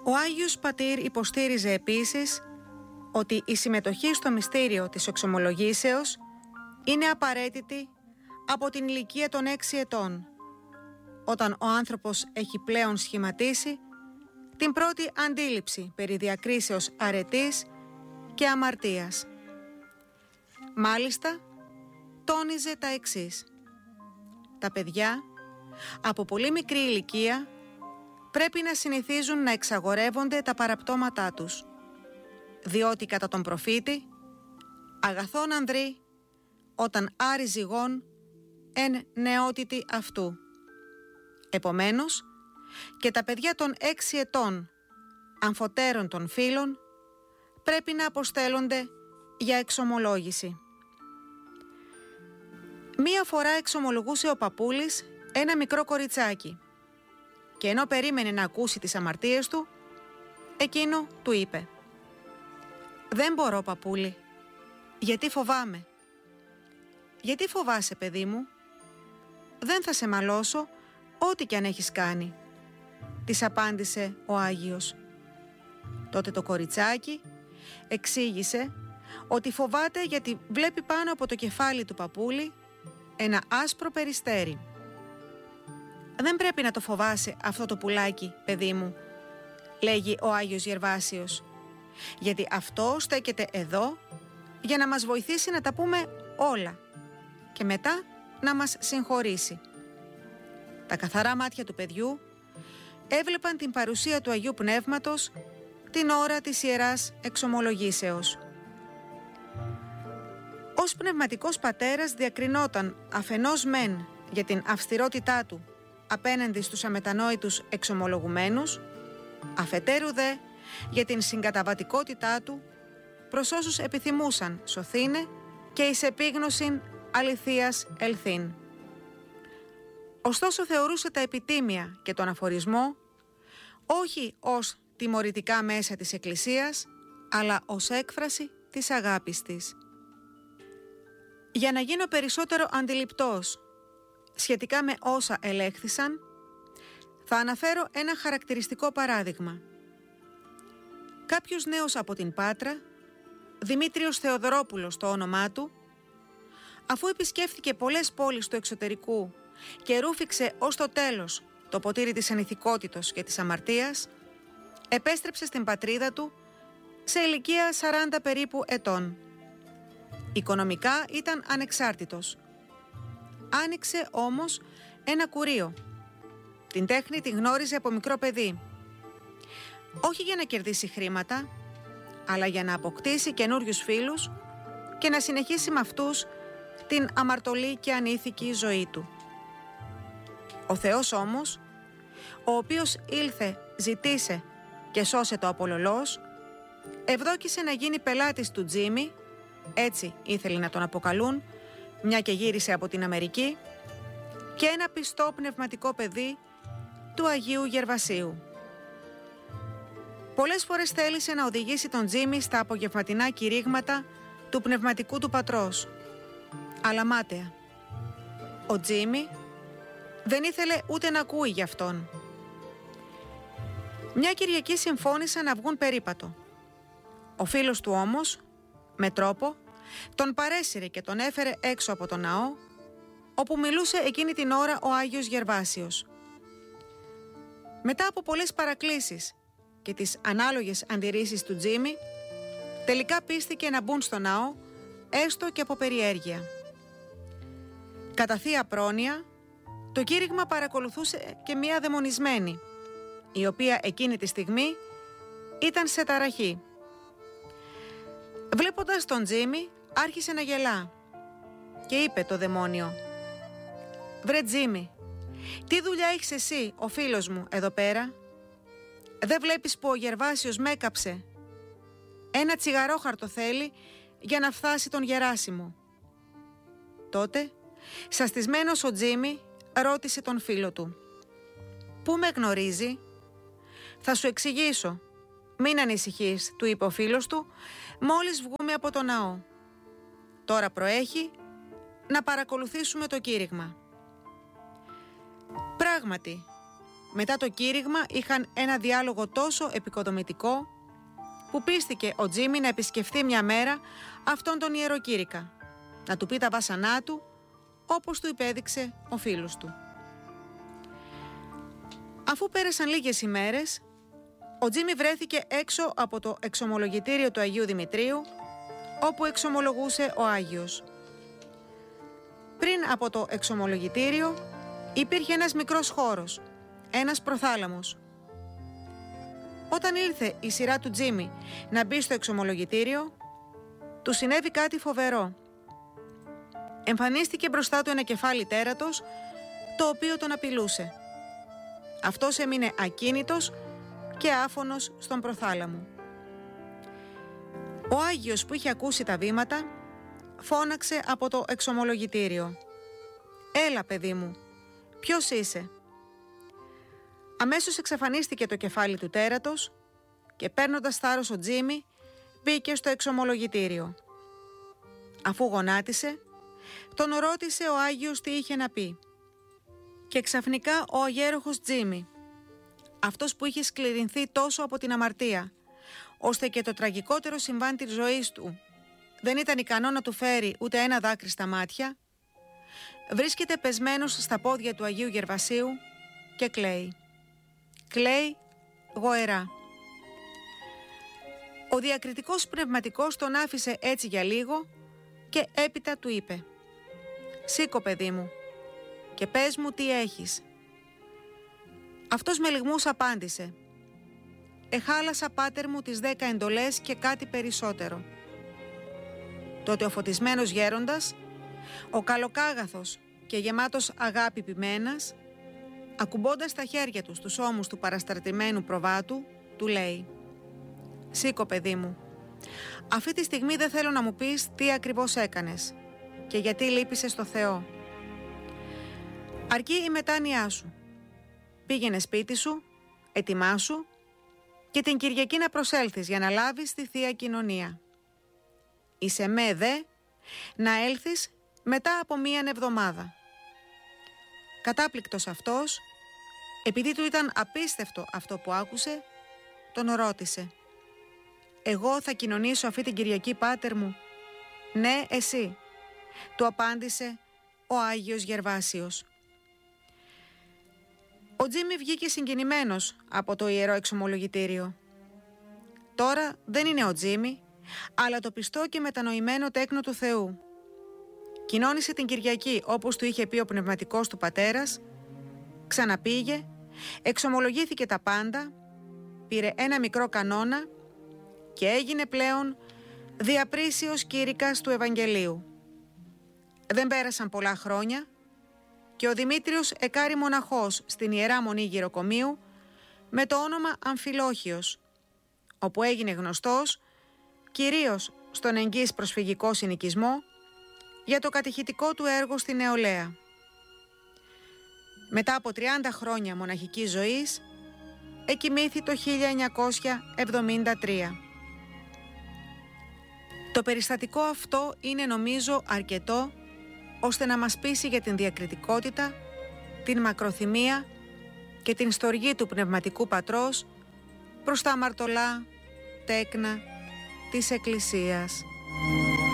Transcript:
Ο Άγιος Πατήρ υποστήριζε επίσης ότι η συμμετοχή στο μυστήριο της εξομολογήσεως είναι απαραίτητη από την ηλικία των 6 ετών, όταν ο άνθρωπος έχει πλέον σχηματίσει την πρώτη αντίληψη περί διακρίσεως αρετής και αμαρτίας. Μάλιστα, τόνιζε τα εξής: τα παιδιά από πολύ μικρή ηλικία πρέπει να συνηθίζουν να εξαγορεύονται τα παραπτώματά τους, διότι κατά τον προφήτη αγαθόν ανδρή όταν άρη ζυγών εν νεότητη αυτού. Επομένως, και τα παιδιά των 6 ετών αμφωτέρων των φίλων πρέπει να αποστέλλονται για εξομολόγηση. Μία φορά εξομολογούσε ο παππούλης ένα μικρό κοριτσάκι και ενώ περίμενε να ακούσει τις αμαρτίες του, εκείνο του είπε: «Δεν μπορώ, παππούλη, γιατί φοβάμαι». «Γιατί φοβάσαι, παιδί μου?» «Δεν θα σε μαλώσω ό,τι κι αν έχεις κάνει», της απάντησε ο Άγιος. Τότε το κοριτσάκι εξήγησε ότι φοβάται γιατί βλέπει πάνω από το κεφάλι του παππούλη ένα άσπρο περιστέρι. «Δεν πρέπει να το φοβάσαι αυτό το πουλάκι, παιδί μου», λέγει ο Άγιος Γερβάσιος, «γιατί αυτό στέκεται εδώ για να μας βοηθήσει να τα πούμε όλα και μετά να μας συγχωρήσει». Τα καθαρά μάτια του παιδιού έβλεπαν την παρουσία του Αγίου Πνεύματος την ώρα της Ιεράς Εξομολογήσεως. Ως πνευματικός πατέρας διακρινόταν αφενός μεν για την αυστηρότητά του απέναντι στους αμετανόητους εξομολογουμένους, αφετέρου δε για την συγκαταβατικότητά του προς όσους επιθυμούσαν σωθήνε και εις επίγνωσιν αληθείας ελθύν. Ωστόσο θεωρούσε τα επιτίμια και τον αφορισμό όχι ως τιμωρητικά μέσα της Εκκλησίας, αλλά ως έκφραση της αγάπης της. Για να γίνω περισσότερο αντιληπτός σχετικά με όσα ελέγχθησαν, θα αναφέρω ένα χαρακτηριστικό παράδειγμα. Κάποιος νέος από την Πάτρα, Δημήτριος Θεοδωρόπουλος το όνομά του, αφού επισκέφθηκε πολλές πόλεις του εξωτερικού και ρούφηξε ως το τέλος το ποτήρι της ανηθικότητος και της αμαρτίας, επέστρεψε στην πατρίδα του σε ηλικία 40 περίπου ετών. Οικονομικά ήταν ανεξάρτητος. Άνοιξε όμως ένα κουρείο. Την τέχνη τη γνώριζε από μικρό παιδί. Όχι για να κερδίσει χρήματα, αλλά για να αποκτήσει καινούριους φίλους και να συνεχίσει με αυτούς την αμαρτωλή και ανήθικη ζωή του. Ο Θεός όμως, ο οποίος ήλθε, ζητήσε και σώσε το απολωλός, ευδόκησε να γίνει πελάτης του Τζίμι, έτσι ήθελε να τον αποκαλούν, μια και γύρισε από την Αμερική, και ένα πιστό πνευματικό παιδί του Αγίου Γερβασίου. Πολλές φορές θέλησε να οδηγήσει τον Τζίμι στα απογευματινά κηρύγματα του πνευματικού του πατρός, αλλά μάταια. Ο Τζίμι δεν ήθελε ούτε να ακούει γι' αυτόν. Μια Κυριακή συμφώνησαν να βγουν περίπατο. Ο φίλος του όμως, με τρόπο, τον παρέσυρε και τον έφερε έξω από τον ναό, όπου μιλούσε εκείνη την ώρα ο Άγιος Γερβάσιος. Μετά από πολλές παρακλήσεις και τις ανάλογες αντιρρήσεις του Τζίμι, τελικά πίστηκε να μπουν στο ναό, έστω και από περιέργεια. Κατά θεία πρόνοια, το κήρυγμα παρακολουθούσε και μία δαιμονισμένη, η οποία εκείνη τη στιγμή ήταν σε ταραχή. Βλέποντας τον Τζίμι, άρχισε να γελά και είπε το δαιμόνιο: «Βρε Τζίμι, τι δουλειά έχεις εσύ, ο φίλος μου, εδώ πέρα? Δεν βλέπεις που ο Γερβάσιος με έκαψε? Ένα τσιγαρόχαρτο θέλει για να φθάσει τον Γεράσιμο». Τότε, σαστισμένος ο Τζίμι ρώτησε τον φίλο του: «Πού με γνωρίζει?» «Θα σου εξηγήσω. Μην ανησυχείς», του είπε ο φίλος του, «μόλις βγούμε από το ναό. Τώρα προέχει να παρακολουθήσουμε το κήρυγμα». Πράγματι, μετά το κήρυγμα είχαν ένα διάλογο τόσο επικοδομητικό που πίστηκε ο Τζίμι να επισκεφθεί μια μέρα αυτόν τον ιεροκήρυκα, να του πει τα βάσανά του όπως του υπέδειξε ο φίλος του. Αφού πέρασαν λίγες ημέρες, ο Τζίμι βρέθηκε έξω από το εξομολογητήριο του Αγίου Δημητρίου, όπου εξομολογούσε ο Άγιος. Πριν από το εξομολογητήριο υπήρχε ένας μικρός χώρος, ένας προθάλαμος. Όταν ήλθε η σειρά του Τζίμι να μπει στο εξομολογητήριο, του συνέβη κάτι φοβερό. Εμφανίστηκε μπροστά του ένα κεφάλι τέρατος, το οποίο τον απειλούσε. Αυτός έμεινε ακίνητος και άφωνος στον προθάλαμο. Ο Άγιος που είχε ακούσει τα βήματα φώναξε από το εξομολογητήριο: «Έλα, παιδί μου, ποιος είσαι?» Αμέσως εξαφανίστηκε το κεφάλι του τέρατος και παίρνοντας θάρρος ο Τζίμι μπήκε στο εξομολογητήριο. Αφού γονάτισε, τον ρώτησε ο Άγιος τι είχε να πει. Και ξαφνικά ο αγέροχος Τζίμι, αυτός που είχε σκληρυνθεί τόσο από την αμαρτία, ώστε και το τραγικότερο συμβάν της ζωής του δεν ήταν ικανό να του φέρει ούτε ένα δάκρυ στα μάτια, βρίσκεται πεσμένος στα πόδια του Αγίου Γερβασίου και κλαίει. Κλαίει γοερά. Ο διακριτικός πνευματικός τον άφησε έτσι για λίγο και έπειτα του είπε: «Σήκω, παιδί μου, και πες μου τι έχεις». Αυτός με λυγμούς απάντησε: «Εχάλασα, πάτερ μου, τις 10 εντολές και κάτι περισσότερο». Τότε ο φωτισμένος γέροντας, ο καλοκάγαθος και γεμάτος αγάπη ποιμένας, ακουμπώντας τα χέρια του στους ώμους του παραστρατημένου προβάτου, του λέει: «Σήκω, παιδί μου, αυτή τη στιγμή δεν θέλω να μου πεις τι ακριβώς έκανες και γιατί λείπησες στο Θεό. Αρκεί η μετάνοιά σου. Πήγαινε σπίτι σου, ετοιμάσου και την Κυριακή να προσέλθεις για να λάβεις τη Θεία Κοινωνία. Είσαι με δε να έλθεις μετά από 1 εβδομάδα». Κατάπληκτος αυτός, επειδή του ήταν απίστευτο αυτό που άκουσε, τον ρώτησε: «Εγώ θα κοινωνήσω αυτή την Κυριακή, πάτερ μου?» «Ναι, εσύ», του απάντησε ο Άγιος Γερβάσιος. Ο Τζίμι βγήκε συγκινημένος από το ιερό εξομολογητήριο. Τώρα δεν είναι ο Τζίμι, αλλά το πιστό και μετανοημένο τέκνο του Θεού. Κοινώνησε την Κυριακή όπως του είχε πει ο πνευματικός του πατέρας, ξαναπήγε, εξομολογήθηκε τα πάντα, πήρε ένα μικρό κανόνα και έγινε πλέον διαπρίσιος κήρυκας του Ευαγγελίου. Δεν πέρασαν πολλά χρόνια και ο Δημήτριος εκάρη μοναχός στην Ιερά Μονή Γυροκομείου με το όνομα Αμφιλόχιος, όπου έγινε γνωστός κυρίως στον εγγύς προσφυγικό συνοικισμό για το κατηχητικό του έργο στη νεολαία. Μετά από 30 χρόνια μοναχικής ζωής, εκοιμήθη το 1973. Το περιστατικό αυτό είναι, νομίζω, αρκετό ώστε να μας πείσει για την διακριτικότητα, την μακροθυμία και την στοργή του πνευματικού πατρός προς τα αμαρτωλά τέκνα της Εκκλησίας.